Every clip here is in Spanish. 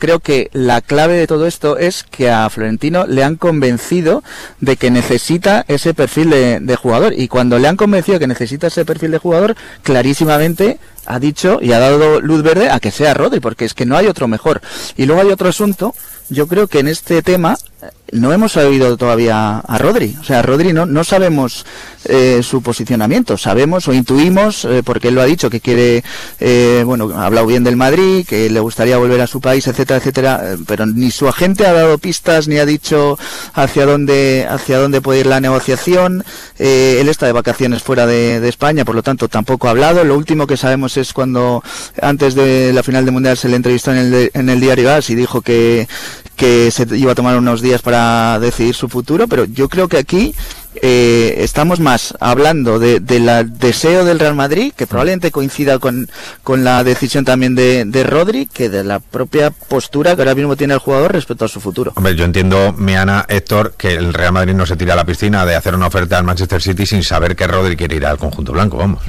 creo que la clave de todo esto es que a Florentino le han convencido de que necesita ese perfil de jugador, y cuando le han convencido que necesita ese perfil de jugador, clarísimamente ha dicho y ha dado luz verde a que sea Rodri, porque es que no hay otro mejor. Y luego hay otro asunto. Yo creo que en este tema no hemos oído todavía a Rodri. O sea, Rodri no sabemos su posicionamiento. Sabemos o intuimos, porque él lo ha dicho, que quiere, ha hablado bien del Madrid, que le gustaría volver a su país, etcétera, etcétera, pero ni su agente ha dado pistas ni ha dicho hacia dónde puede ir la negociación. Él está de vacaciones fuera de España, por lo tanto tampoco ha hablado. Lo último que sabemos es cuando antes de la final del Mundial se le entrevistó en el diario AS y dijo que se iba a tomar unos días para decidir su futuro, pero yo creo que aquí estamos más hablando del deseo del Real Madrid, que probablemente coincida con la decisión también de Rodri, que de la propia postura que ahora mismo tiene el jugador respecto a su futuro. Hombre, yo entiendo, Miana, Héctor, que el Real Madrid no se tira a la piscina de hacer una oferta al Manchester City sin saber que Rodri quiere ir al conjunto blanco, vamos.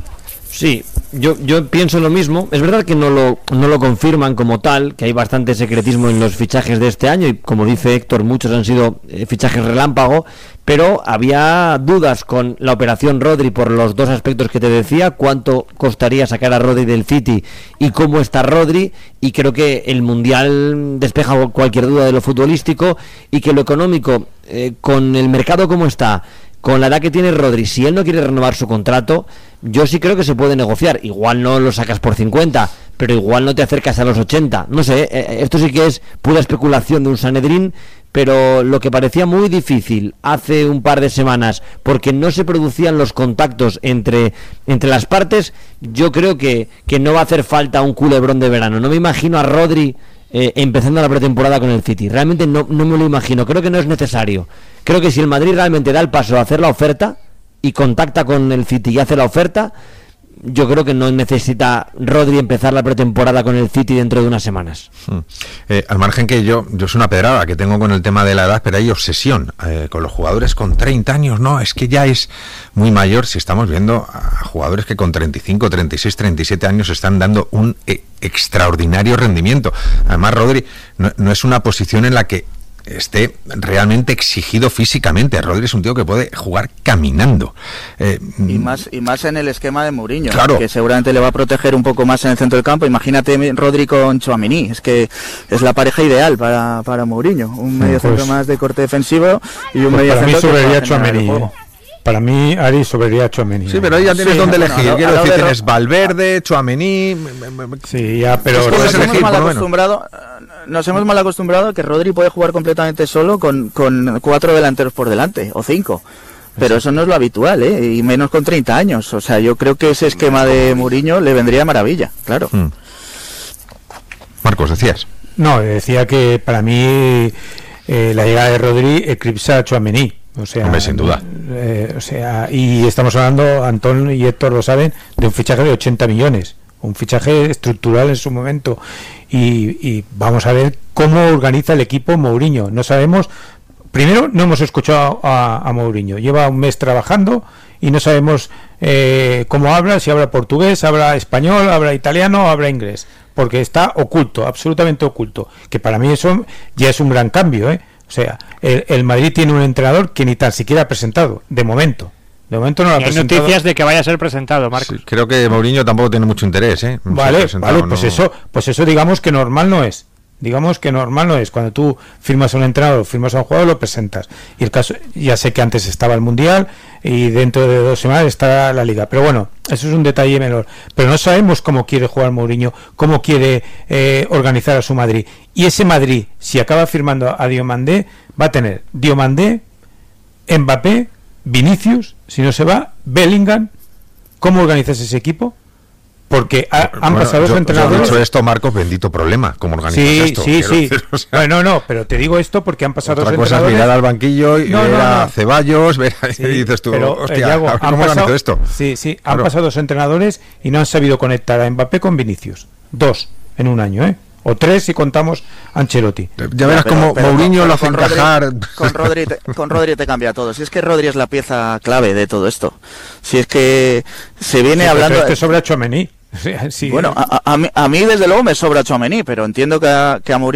Sí, yo pienso lo mismo. Es verdad que no lo confirman como tal, que hay bastante secretismo en los fichajes de este año, y como dice Héctor, muchos han sido fichajes relámpago, pero había dudas con la operación Rodri por los dos aspectos que te decía: cuánto costaría sacar a Rodri del City y cómo está Rodri, y creo que el Mundial despeja cualquier duda de lo futbolístico, y que lo económico, con el mercado como está, con la edad que tiene Rodri, si él no quiere renovar su contrato, yo sí creo que se puede negociar. Igual no lo sacas por 50, pero igual no te acercas a los 80. No sé, esto sí que es pura especulación de un Sanedrín, pero lo que parecía muy difícil hace un par de semanas, porque no se producían los contactos entre las partes, yo creo que no va a hacer falta un culebrón de verano. No me imagino a Rodri empezando la pretemporada con el City. Realmente no me lo imagino. Creo que no es necesario. Creo que si el Madrid realmente da el paso a hacer la oferta y contacta con el City y hace la oferta, yo creo que no necesita Rodri empezar la pretemporada con el City dentro de unas semanas. Al margen que yo soy una pedrada que tengo con el tema de la edad, pero hay obsesión con los jugadores con 30 años. No, es que ya es muy mayor. Si estamos viendo a jugadores que con 35, 36, 37 años están dando un extraordinario rendimiento. Además, Rodri no es una posición en la que esté realmente exigido físicamente. Rodri es un tío que puede jugar caminando. Y más en el esquema de Mourinho, claro, que seguramente le va a proteger un poco más en el centro del campo. Imagínate Rodri con Tchouaméni, es que es la pareja ideal para Mourinho. Un medio centro más de corte defensivo y un medio centro que va a generar el juego. Para mí, Ari, sobraría a Tchouaméni. Sí, pero ahí ya tienes donde elegir. Quiero decir, tienes Valverde, Tchouaméni. Sí, ya, pero puedes elegir, nos hemos mal acostumbrado a que Rodri puede jugar completamente solo con 4 delanteros por delante, o 5. Pero eso no es lo habitual, y menos con 30 años. O sea, yo creo que ese esquema de Mourinho le vendría de maravilla, claro. Marcos, decías. No, decía que para mí la llegada de Rodri eclipsa a Tchouaméni. O sea, hombre, sin duda. Y estamos hablando, Antón y Héctor lo saben, de un fichaje de 80 millones. Un fichaje estructural en su momento. Y vamos a ver cómo organiza el equipo Mourinho. No sabemos. Primero, no hemos escuchado a Mourinho. Lleva un mes trabajando y no sabemos cómo habla, si habla portugués, habla español, habla italiano, habla inglés. Porque está oculto, absolutamente oculto. Que para mí eso ya es un gran cambio, O sea, el Madrid tiene un entrenador que ni tan siquiera ha presentado, de momento. De momento no lo ha presentado. Hay noticias de que vaya a ser presentado, Marcos. Sí, creo que Mourinho tampoco tiene mucho interés, Vale, pues eso digamos que normal no es. Digamos que normal no es. Cuando tú firmas a un entrenador, firmas a un jugador, lo presentas. Y el caso, ya sé que antes estaba el Mundial y dentro de 2 semanas estará la Liga. Pero bueno, eso es un detalle menor. Pero no sabemos cómo quiere jugar Mourinho, cómo quiere organizar a su Madrid. Y ese Madrid, si acaba firmando a Diomandé, va a tener Diomandé, Mbappé, Vinicius, si no se va, Bellingham. ¿Cómo organizas ese equipo? Porque han pasado los entrenadores. Yo he dicho esto, Marcos, bendito problema. ¿Cómo organizas esto? Sí. Decir, o sea, bueno, no, pero te digo esto porque han pasado los entrenadores. Otra cosa es mirar al banquillo y ver a Ceballos, y dices tú, pero, hostia, ¿cómo organizo esto? Sí, han pasado 2 entrenadores y no han sabido conectar a Mbappé con Vinicius. 2 en un año, o 3 si contamos Ancelotti. Ya verás cómo Mourinho lo hace encajar. Con Rodri te cambia todo. Si es que Rodri es la pieza clave de todo esto. Si es que se viene hablando. Pero sobre Tchouaméni. Sí. Bueno, a mí desde luego me sobra Tchouaméni, pero entiendo que a Mourinho